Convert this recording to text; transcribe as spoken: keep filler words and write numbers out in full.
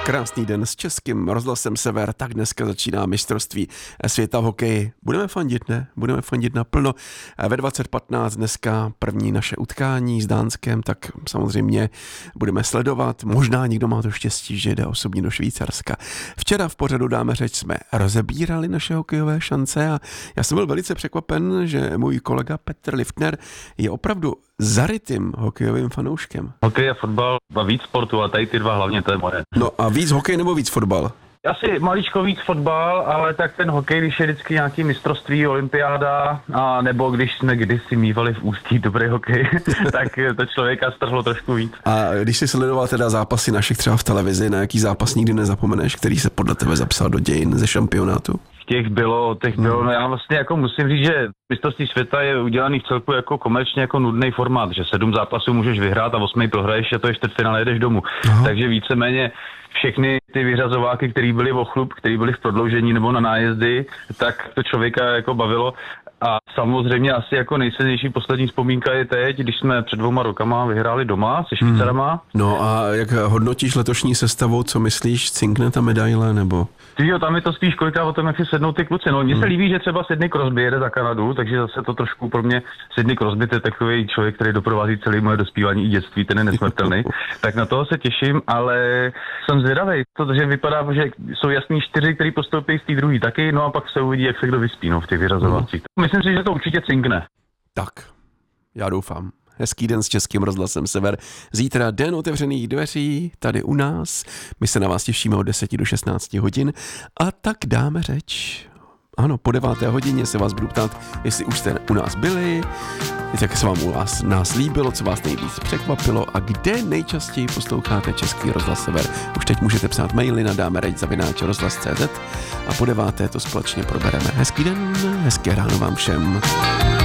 Krásný den s Českým rozhlasem Sever, tak dneska začíná mistrovství světa v hokeji. Budeme fandit, ne? Budeme fandit naplno. Ve dvacet patnáct dneska první naše utkání s Dánskem, tak samozřejmě budeme sledovat. Možná někdo má to štěstí, že jde osobně do Švýcarska. Včera v pořadu Dáme řeč jsme rozebírali naše hokejové šance a já jsem byl velice překvapen, že můj kolega Petr Liftner je opravdu zarytým hokejovým fanouškem. Hokej a fotbal a víc sportu a tady ty dva hlavně, to je moje. No a víc hokej nebo víc fotbal? Asi maličko víc fotbal, ale tak ten hokej, když je vždycky nějaký mistrovství, olympiáda, a nebo když jsme kdysi mívali v Ústí dobrý hokej, tak to člověka strhlo trošku víc. A když jsi sledoval teda zápasy našich třeba v televizi, na jaký zápas nikdy nezapomeneš, který se podle tebe zapsal do dějin ze šampionátu? Těch bylo, těch bylo, hmm. no já vlastně jako musím říct, že mistrovství světa je udělaný v celku jako komerčně jako nudný formát, že sedm zápasů můžeš vyhrát a osmý prohraješ a to je čtvrtfinále, jedeš domů. Aha. Takže víceméně všechny ty vyřazováky, které byly o chlup, které byly v prodloužení nebo na nájezdy, tak to člověka jako bavilo. A samozřejmě asi jako nejsilnější poslední vzpomínka je teď, když jsme před dvouma rokama vyhráli doma se Švýcarama. Hmm. No a jak hodnotíš letošní sestavu, co myslíš, cinkne ta medaile nebo? Jo, tam je to spíš koliká o tom, jak si sednou ty kluci. No, mně se líbí, že třeba Sidney Crosby jede za Kanadu, takže zase to trošku pro mě Sidney Crosby, to je takový člověk, který doprovází celé moje dospívání i dětství, ten je nesmrtelný. Tak na toho se těším, ale jsem zvědavý, protože vypadá, že jsou jasný čtyři, který postoupí z té druhé taky, no a pak se uvidí, jak se kdo vyspí, no, v těch vyřazovacích. No. Myslím si, že to určitě cinkne. Tak, já doufám. Hezký den s Českým rozhlasem Sever. Zítra den otevřených dveří tady u nás. My se na vás těšíme od deseti do šestnácti hodin. A tak dáme řeč. Ano, po deváté hodině se vás budu ptát, jestli už jste u nás byli, jak se vám u vás nás líbilo, co vás nejvíc překvapilo a kde nejčastěji posloucháte Český rozhlas Sever. Už teď můžete psát maily na dámereč zavináč rozhlas tečka cé zet a po deváté to společně probereme. Hezký den, hezké ráno vám všem.